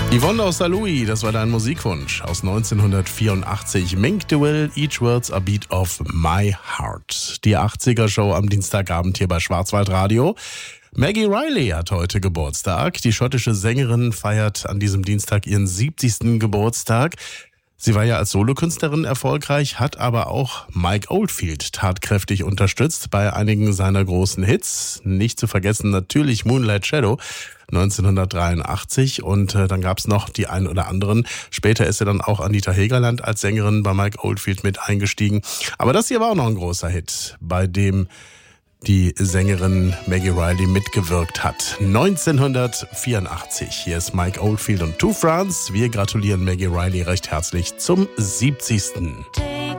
Yvonne aus Saarlouis, das war dein Musikwunsch aus 1984. Mink DeWill, Each Word's a Beat of My Heart. Die 80er-Show am Dienstagabend hier bei Schwarzwaldradio. Maggie Reilly hat heute Geburtstag. Die schottische Sängerin feiert an diesem Dienstag ihren 70. Geburtstag. Sie war ja als Solokünstlerin erfolgreich, hat aber auch Mike Oldfield tatkräftig unterstützt bei einigen seiner großen Hits. Nicht zu vergessen natürlich Moonlight Shadow 1983 und dann gab's noch die ein oder anderen. Später ist ja dann auch Anita Hegerland als Sängerin bei Mike Oldfield mit eingestiegen. Aber das hier war auch noch ein großer Hit, bei dem die Sängerin Maggie Reilly mitgewirkt hat. 1984. Hier ist Mike Oldfield und Two France. Wir gratulieren Maggie Reilly recht herzlich zum 70.